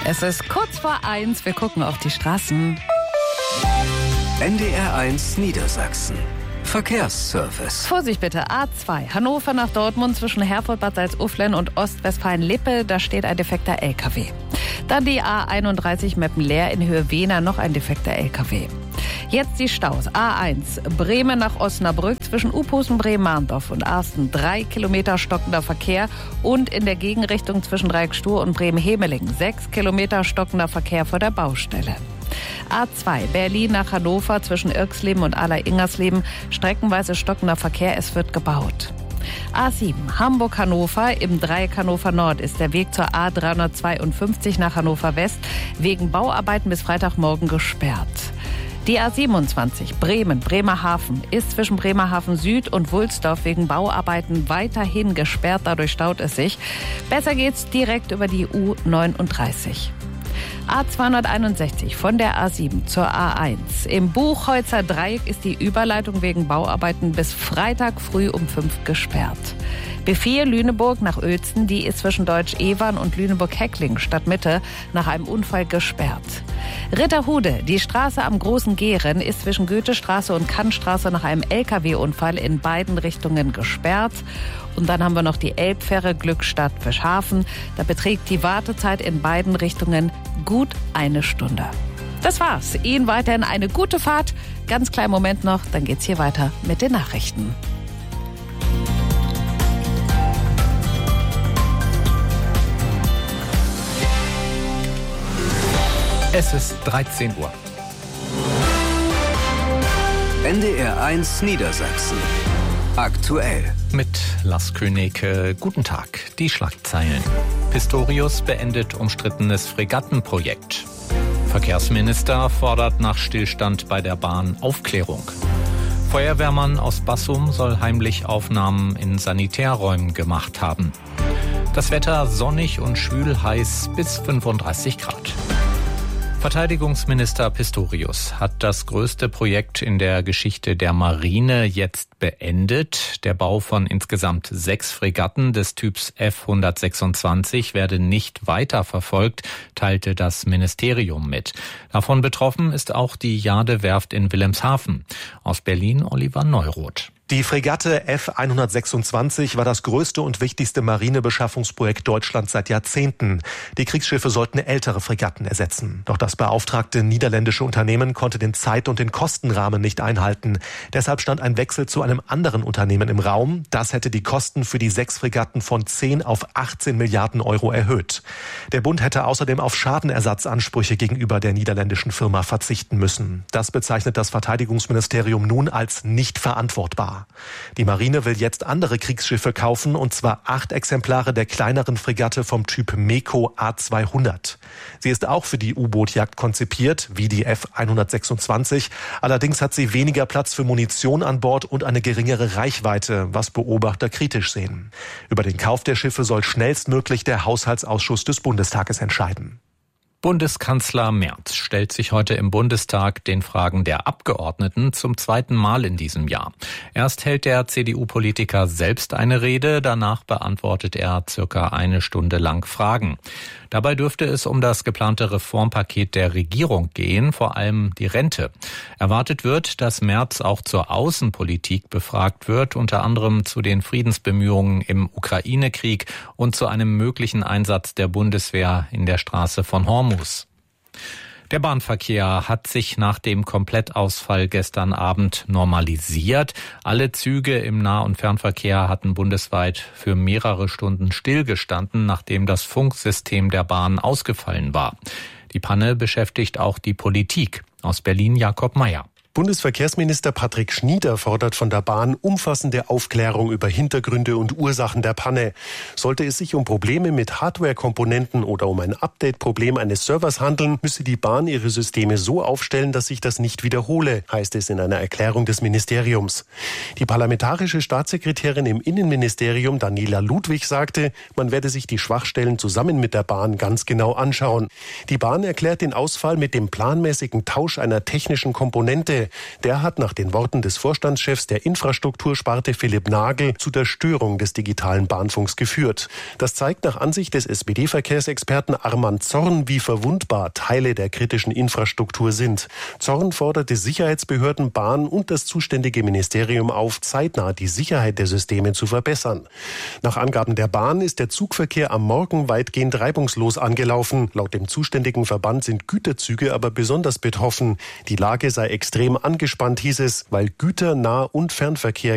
Es ist kurz vor 1. Wir gucken auf die Straßen. NDR 1 Niedersachsen. Verkehrsservice. Vorsicht bitte, A2, Hannover nach Dortmund zwischen Herford, Bad Salzuflen und Ostwestfalen-Lippe, da steht ein defekter LKW. Dann die A31 Meppen-Leer in Höhe Wehner, noch ein defekter LKW. Jetzt die Staus. A1, Bremen nach Osnabrück zwischen Uphusen, Bremen-Mahndorf und Arsten. 3 Kilometer stockender Verkehr und in der Gegenrichtung zwischen Dreieckstuhr und Bremen-Hemeling. 6 Kilometer stockender Verkehr vor der Baustelle. A2, Berlin nach Hannover zwischen Irxleben und Aller-Ingersleben. Streckenweise stockender Verkehr, es wird gebaut. A7, Hamburg-Hannover. Im Dreieck Hannover Nord ist der Weg zur A352 nach Hannover West wegen Bauarbeiten bis Freitagmorgen gesperrt. Die A27 Bremen-Bremerhaven ist zwischen Bremerhaven Süd und Wulsdorf wegen Bauarbeiten weiterhin gesperrt. Dadurch staut es sich. Besser geht's direkt über die U39. A261 von der A7 zur A1. Im Buchholzer Dreieck ist die Überleitung wegen Bauarbeiten bis Freitag früh um 5 gesperrt. B4 Lüneburg nach Uelzen, die ist zwischen Deutsch-Evern und Lüneburg-Heckling Stadtmitte nach einem Unfall gesperrt. Ritterhude, die Straße am Großen Gehren, ist zwischen Goethestraße und Kannstraße nach einem LKW-Unfall in beiden Richtungen gesperrt. Und dann haben wir noch die Elbfähre Glückstadt-Fischhafen. Da beträgt die Wartezeit in beiden Richtungen gut 1 Stunde. Das war's. Ihnen weiterhin eine gute Fahrt. Ganz kleinen Moment noch, dann geht's hier weiter mit den Nachrichten. Es ist 13 Uhr. NDR 1 Niedersachsen. Aktuell. Mit Lars König, guten Tag. Die Schlagzeilen. Pistorius beendet umstrittenes Fregattenprojekt. Verkehrsminister fordert nach Stillstand bei der Bahn Aufklärung. Feuerwehrmann aus Bassum soll heimlich Aufnahmen in Sanitärräumen gemacht haben. Das Wetter sonnig und schwül heiß bis 35 Grad. Verteidigungsminister Pistorius hat das größte Projekt in der Geschichte der Marine jetzt beendet. Der Bau von insgesamt 6 Fregatten des Typs F-126 werde nicht weiterverfolgt, teilte das Ministerium mit. Davon betroffen ist auch die Jade-Werft in Wilhelmshaven. Aus Berlin Oliver Neuroth. Die Fregatte F-126 war das größte und wichtigste Marinebeschaffungsprojekt Deutschlands seit Jahrzehnten. Die Kriegsschiffe sollten ältere Fregatten ersetzen. Doch das beauftragte niederländische Unternehmen konnte den Zeit- und den Kostenrahmen nicht einhalten. Deshalb stand ein Wechsel zu einem anderen Unternehmen im Raum. Das hätte die Kosten für die 6 Fregatten von 10 auf 18 Milliarden Euro erhöht. Der Bund hätte außerdem auf Schadenersatzansprüche gegenüber der niederländischen Firma verzichten müssen. Das bezeichnet das Verteidigungsministerium nun als nicht verantwortbar. Die Marine will jetzt andere Kriegsschiffe kaufen, und zwar 8 Exemplare der kleineren Fregatte vom Typ MEKO A200. Sie ist auch für die U-Boot-Jagd konzipiert, wie die F-126. Allerdings hat sie weniger Platz für Munition an Bord und eine geringere Reichweite, was Beobachter kritisch sehen. Über den Kauf der Schiffe soll schnellstmöglich der Haushaltsausschuss des Bundestages entscheiden. Bundeskanzler Merz stellt sich heute im Bundestag den Fragen der Abgeordneten zum 2. Mal in diesem Jahr. Erst hält der CDU-Politiker selbst eine Rede, danach beantwortet er circa 1 Stunde lang Fragen. Dabei dürfte es um das geplante Reformpaket der Regierung gehen, vor allem die Rente. Erwartet wird, dass Merz auch zur Außenpolitik befragt wird, unter anderem zu den Friedensbemühungen im Ukraine-Krieg und zu einem möglichen Einsatz der Bundeswehr in der Straße von Hormuz. Der Bahnverkehr hat sich nach dem Komplettausfall gestern Abend normalisiert. Alle Züge im Nah- und Fernverkehr hatten bundesweit für mehrere Stunden stillgestanden, nachdem das Funksystem der Bahn ausgefallen war. Die Panne beschäftigt auch die Politik. Aus Berlin Jakob Mayer. Bundesverkehrsminister Patrick Schnieder fordert von der Bahn umfassende Aufklärung über Hintergründe und Ursachen der Panne. Sollte es sich um Probleme mit Hardware-Komponenten oder um ein Update-Problem eines Servers handeln, müsse die Bahn ihre Systeme so aufstellen, dass sich das nicht wiederhole, heißt es in einer Erklärung des Ministeriums. Die parlamentarische Staatssekretärin im Innenministerium Daniela Ludwig sagte, man werde sich die Schwachstellen zusammen mit der Bahn ganz genau anschauen. Die Bahn erklärt den Ausfall mit dem planmäßigen Tausch einer technischen Komponente. Gründe. Der hat nach den Worten des Vorstandschefs der Infrastruktursparte Philipp Nagel zu der Störung des digitalen Bahnfunks geführt. Das zeigt nach Ansicht des SPD-Verkehrsexperten Armand Zorn, wie verwundbar Teile der kritischen Infrastruktur sind. Zorn forderte Sicherheitsbehörden, Bahn und das zuständige Ministerium auf, zeitnah die Sicherheit der Systeme zu verbessern. Nach Angaben der Bahn ist der Zugverkehr am Morgen weitgehend reibungslos angelaufen. Laut dem zuständigen Verband sind Güterzüge aber besonders betroffen. Die Lage sei extrem angespannt, hieß es, weil Güter-, Nah- und Fernverkehr